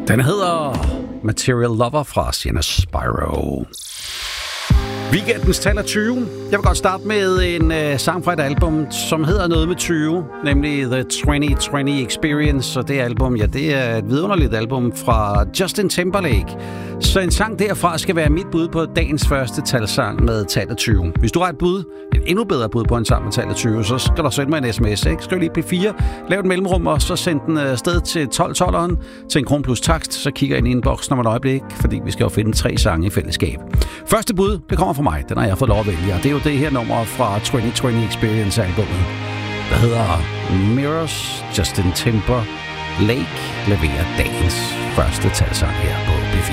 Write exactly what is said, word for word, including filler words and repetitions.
Den hedder Material Lover fra Sienna Spyro. Weekendens taler tyve. Jeg vil godt starte med en uh, sang fra et album, som hedder noget med tyve, nemlig The tyve tyve Experience, og det album, ja, det er et vidunderligt album fra Justin Timberlake. Så en sang derfra skal være mit bud på dagens første talsang med taler tyve. Hvis du har et bud, et endnu bedre bud på en sang med taler tyve, så skal du sende mig en sms, ikke? Skriv lige P fire, lav et mellemrum, og så send den afsted til tolv tolveren til en kron plus takst, så kigger jeg ind i inboxen om et øjeblik, fordi vi skal jo finde tre sange i fællesskab. Første bud, det kommer fra mig. Den har jeg fået lov at vælge, og det er jo det her nummer fra tyve tyve Experience-albummet, der hedder Mirrors. Justin Timberlake leverer dagens første talsang her på P fire.